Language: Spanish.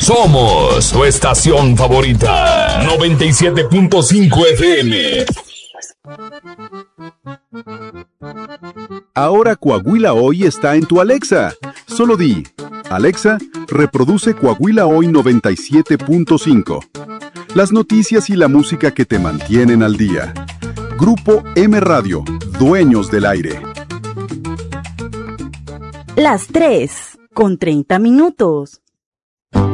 Somos tu estación favorita. 97.5 FM. Ahora Coahuila Hoy está en tu Alexa. Solo di, Alexa, reproduce Coahuila Hoy 97.5. Las noticias y la música que te mantienen al día. Grupo M Radio, dueños del aire. Las 3:30.